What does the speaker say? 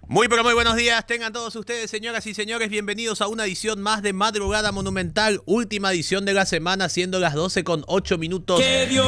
Muy pero muy buenos días, tengan todos ustedes, señoras y señores, bienvenidos a una edición más de Madrugada Monumental, última edición de la semana, siendo las 12:08.